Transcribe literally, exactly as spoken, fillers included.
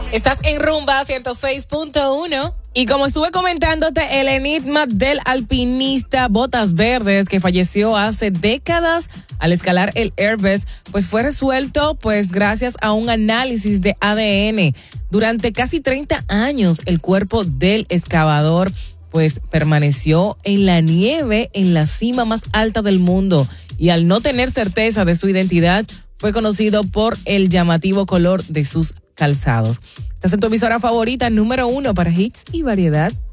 Estás en Rumba ciento seis punto uno. Y como estuve comentándote, el enigma del alpinista Botas Verdes que falleció hace décadas al escalar el Everest, pues fue resuelto pues gracias a un análisis de A D N. Durante casi treinta años, el cuerpo del excavador pues permaneció en la nieve en la cima más alta del mundo y al no tener certeza de su identidad, fue conocido por el llamativo color de sus calzados. Estás en tu emisora favorita, número uno para hits y variedad.